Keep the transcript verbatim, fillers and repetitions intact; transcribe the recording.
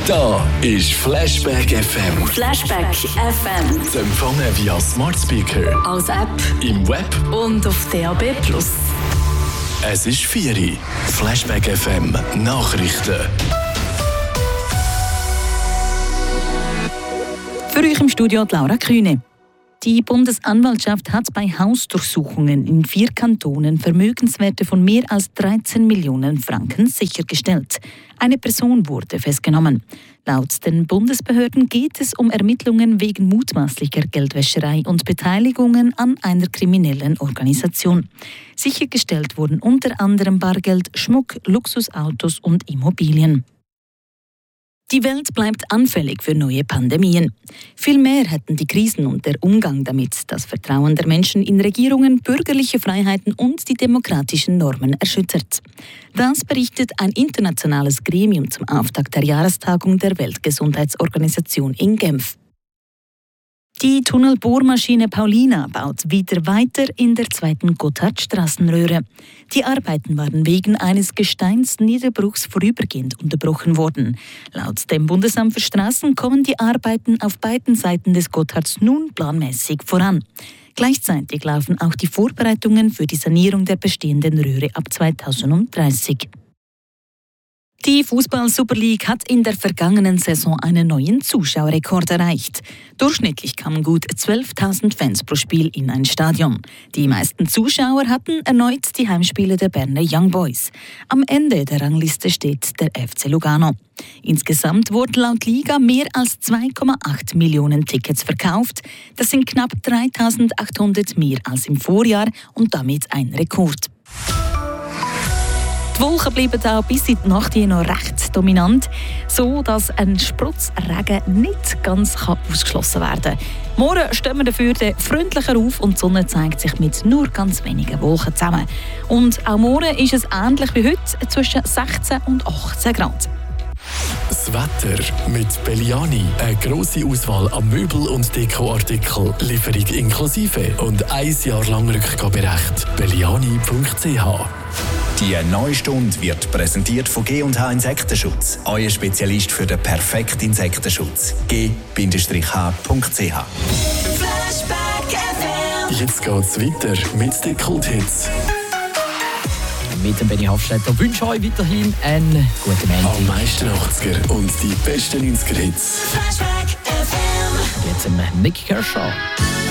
Da ist Flashback F M. Flashback F M. Zu empfangen via Smart Speaker, als App im Web und auf D A B plus. Es ist vier Uhr. Flashback F M Nachrichten. Für euch im Studio Laura Kühne. Die Bundesanwaltschaft hat bei Hausdurchsuchungen in vier Kantonen Vermögenswerte von mehr als dreizehn Millionen Franken sichergestellt. Eine Person wurde festgenommen. Laut den Bundesbehörden geht es um Ermittlungen wegen mutmaßlicher Geldwäscherei und Beteiligungen an einer kriminellen Organisation. Sichergestellt wurden unter anderem Bargeld, Schmuck, Luxusautos und Immobilien. Die Welt bleibt anfällig für neue Pandemien. Vielmehr hätten die Krisen und der Umgang damit das Vertrauen der Menschen in Regierungen, bürgerliche Freiheiten und die demokratischen Normen erschüttert. Das berichtet ein internationales Gremium zum Auftakt der Jahrestagung der Weltgesundheitsorganisation in Genf. Die Tunnelbohrmaschine Paulina baut wieder weiter in der zweiten Gotthardstrassenröhre. Die Arbeiten waren wegen eines Gesteinsniederbruchs vorübergehend unterbrochen worden. Laut dem Bundesamt für Straßen kommen die Arbeiten auf beiden Seiten des Gotthards nun planmäßig voran. Gleichzeitig laufen auch die Vorbereitungen für die Sanierung der bestehenden Röhre ab zweitausenddreißig. Die Fußball-Super League hat in der vergangenen Saison einen neuen Zuschauerrekord erreicht. Durchschnittlich kamen gut zwölftausend Fans pro Spiel in ein Stadion. Die meisten Zuschauer hatten erneut die Heimspiele der Berner Young Boys. Am Ende der Rangliste steht der F C Lugano. Insgesamt wurden laut Liga mehr als zwei Komma acht Millionen Tickets verkauft. Das sind knapp dreitausendachthundert mehr als im Vorjahr und damit ein Rekord. Die Wolken bleiben auch bis in die Nacht hier noch recht dominant, so dass ein Sprotzregen nicht ganz ausgeschlossen werden kann. Morgen stehen wir dafür freundlicher auf und die Sonne zeigt sich mit nur ganz wenigen Wolken zusammen. Und auch morgen ist es ähnlich wie heute, zwischen sechzehn und achtzehn Grad. Das Wetter mit Belliani. Eine grosse Auswahl an Möbel- und Dekoartikeln, Lieferung inklusive und ein Jahr lang Rückgaberecht. belliani punkt c h. Die neue Stunde wird präsentiert von G und H Insektenschutz. Euer Spezialist für den perfekten Insektenschutz. G H punkt c h. Jetzt geht's weiter mit den Kulthits. Mit dem Benny Hofstetter wünsche ich euch weiterhin einen guten Montag. Am meisten achtziger und die besten neunziger Hits. Jetzt Mick Kershaw.